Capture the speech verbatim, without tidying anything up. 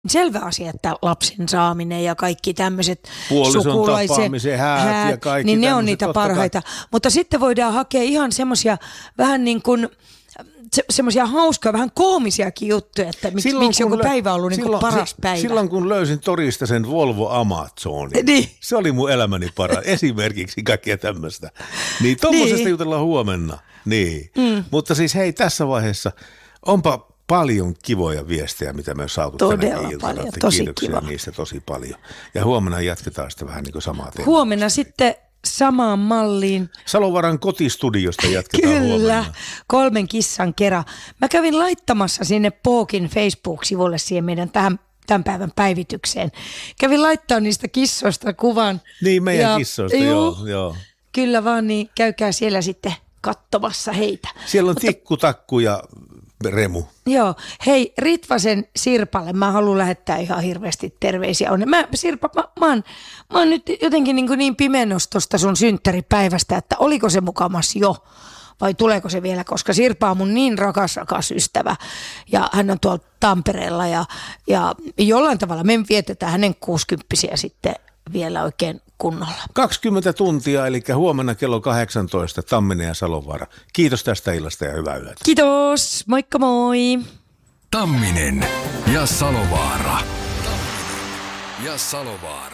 Selvä asia, että lapsen saaminen ja kaikki tämmöiset puolison tapaamisen häät, häät ja kaikki niin ne on niitä parhaita. Kai. Mutta sitten voidaan hakea ihan semmoisia vähän niin kuin se, semmoisia hauskaa, vähän koomisiakin juttuja, että miksi, miksi joku lö- päivä on ollut silloin, niin kuin paras päivä. Silloin kun löysin torista sen Volvo Amazonin, niin. Se oli mun elämäni paras. Esimerkiksi kaikkea tämmöistä. Niin tommosesta niin. Jutellaan huomenna. Niin. Mm. Mutta siis hei, tässä vaiheessa onpa paljon kivoja viestejä, mitä me on saatu todella tänä iltana. Paljon, tosi Kiitoksia kiva. Niistä tosi paljon. Ja huomenna jatketaan sitten vähän niin kuin samaa teemaa. Huomenna sitten samaan malliin. Salovaaran kotistudiosta jatketaan Kyllä, huomenna. Kyllä, kolmen kissan kera. Mä kävin laittamassa sinne Pookin Facebook-sivulle siihen meidän tähän tämän päivän päivitykseen. Kävin laittaa niistä kissoista kuvan. Niin, meidän ja, kissoista, joo, joo. Kyllä vaan, niin käykää siellä sitten katsomassa heitä. Siellä on Mutta, tikku, takku ja Remu. Joo. Hei, Ritvasen Sirpalle mä haluan lähettää ihan hirveästi terveisiä. Mä, Sirpa, mä, mä, oon, mä oon nyt jotenkin niin, niin pimennos tosta sun synttäripäivästä, että oliko se mukamas jo vai tuleeko se vielä, koska Sirpa on mun niin rakas, rakas ystävä ja hän on tuolla Tampereella ja, ja jollain tavalla me vietetään hänen kuusikymppisiä sitten vielä oikein kunnolla. kaksikymmentä tuntia, eli huomenna kello kahdeksantoista Tamminen ja Salovaara. Kiitos tästä illasta ja hyvää yötä. Kiitos, moikka moi. Tamminen ja Salovaara. Tamminen ja Salovaara.